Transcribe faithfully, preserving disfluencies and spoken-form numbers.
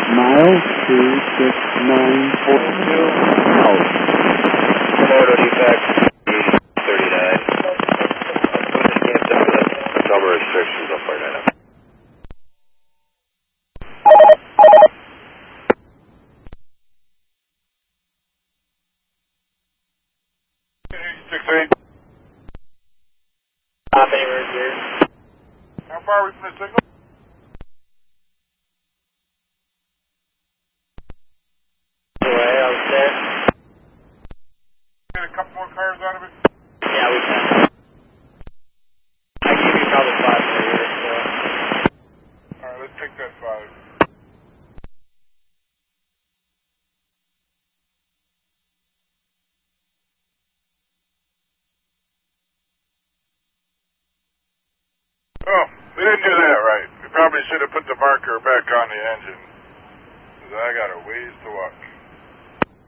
Mile two six nine four two. Out. Auto defect thirty-nine. Number restrictions, I'll find that out. six eight. Stop anywhere here. How far are we from the signal? Away, I was there. Get a couple more cars out of it? Yeah, we can. I give you probably five more here, so. Alright, let's take that five. Oh, we didn't do that right. We probably should have put the marker back on the engine. Because I got a ways to walk.